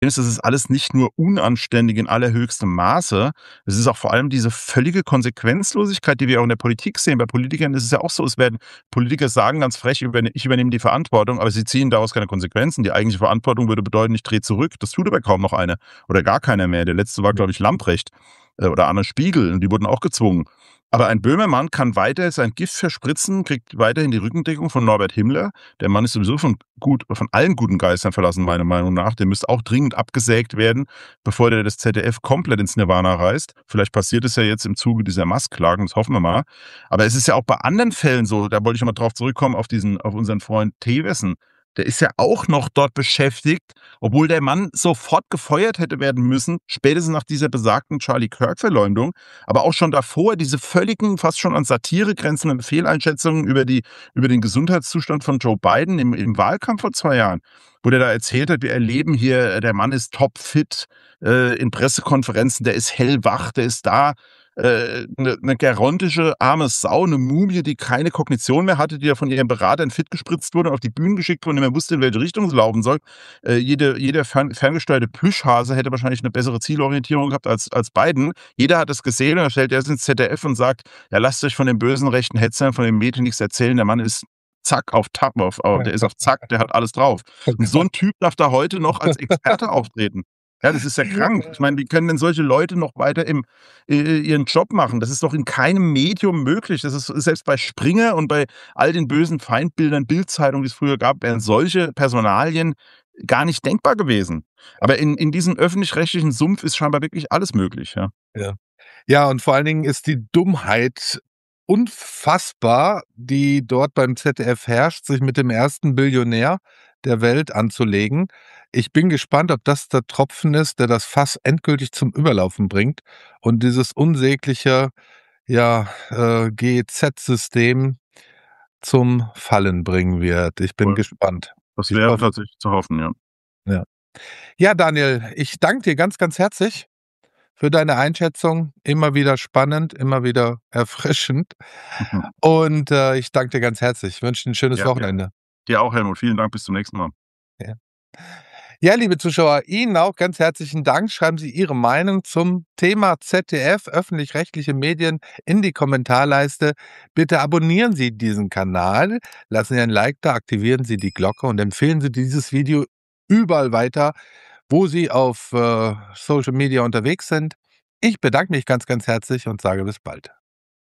Das ist alles nicht nur unanständig in allerhöchstem Maße, es ist auch vor allem diese völlige Konsequenzlosigkeit, die wir auch in der Politik sehen. Bei Politikern ist es ja auch so, es werden Politiker sagen ganz frech: „Ich übernehme die Verantwortung", aber sie ziehen daraus keine Konsequenzen. Die eigentliche Verantwortung würde bedeuten, ich drehe zurück. Das tut aber kaum noch einer oder gar keiner mehr. Der letzte war, glaube ich, Lamprecht, oder Anne Spiegel, und die wurden auch gezwungen. Aber ein Böhmermann kann weiter sein Gift verspritzen, kriegt weiterhin die Rückendeckung von Norbert Himmler. Der Mann ist sowieso von allen guten Geistern verlassen, meiner Meinung nach. Der müsste auch dringend abgesägt werden, bevor der das ZDF komplett ins Nirvana reißt. Vielleicht passiert es ja jetzt im Zuge dieser Musk-Klagen, das hoffen wir mal. Aber es ist ja auch bei anderen Fällen so, da wollte ich noch mal drauf zurückkommen, auf unseren Freund Teewessen. Der ist ja auch noch dort beschäftigt, obwohl der Mann sofort gefeuert hätte werden müssen, spätestens nach dieser besagten Charlie-Kirk-Verleumdung. Aber auch schon davor diese völligen, fast schon an Satire grenzenden Fehleinschätzungen über den Gesundheitszustand von Joe Biden im Wahlkampf vor 2 Jahren, wo der da erzählt hat, wir erleben hier, der Mann ist topfit, in Pressekonferenzen, der ist hellwach, der ist da, 'ne gerontische arme Sau, 'ne Mumie, die keine Kognition mehr hatte, die ja von ihren Beratern fit gespritzt wurde und auf die Bühne geschickt wurde und nicht mehr wusste, in welche Richtung sie laufen soll. Jeder ferngesteuerte Plüschhase hätte wahrscheinlich 'ne bessere Zielorientierung gehabt als Biden. Jeder hat es gesehen, und dann stellt er sich ins ZDF und sagt: „Ja, lasst euch von den bösen rechten Hetzern, von den Medien nix erzählen. Der Mann ist zack auf Tapp der ist auf Zack, der hat alles drauf." Oh Und so Gott. 'n Typ darf da heute noch als Experte auftreten. Ja, das ist ja krank. Ich meine, wie können denn solche Leute noch weiter ihren Job machen? Das ist doch in keinem Medium möglich. Das ist selbst bei Springer und bei all den bösen Feindbildern, Bild-Zeitung, die es früher gab, wären solche Personalien gar nicht denkbar gewesen. Aber in diesem öffentlich-rechtlichen Sumpf ist scheinbar wirklich alles möglich, ja. Ja. Ja, und vor allen Dingen ist die Dummheit unfassbar, die dort beim ZDF herrscht, sich mit dem ersten Billionär der Welt anzulegen. Ich bin gespannt, ob das der Tropfen ist, der das Fass endgültig zum Überlaufen bringt und dieses unsägliche, ja, GEZ-System zum Fallen bringen wird. Ich bin Voll. gespannt. Das Ich wäre hoffe, tatsächlich zu hoffen, ja. ja. Ja, Daniel, ich danke dir ganz, ganz herzlich für deine Einschätzung. Immer wieder spannend, immer wieder erfrischend. Mhm. Und, ich danke dir ganz herzlich. Ich wünsche dir 'n schönes Ja, gerne. Wochenende. Dir auch, Helmut. Vielen Dank. Bis zum nächsten Mal. Ja. Ja, liebe Zuschauer, Ihnen auch ganz herzlichen Dank. Schreiben Sie Ihre Meinung zum Thema ZDF, öffentlich-rechtliche Medien, in die Kommentarleiste. Bitte abonnieren Sie diesen Kanal, lassen Sie ein Like da, aktivieren Sie die Glocke und empfehlen Sie dieses Video überall weiter, wo Sie auf, Social Media unterwegs sind. Ich bedanke mich ganz, ganz herzlich und sage bis bald.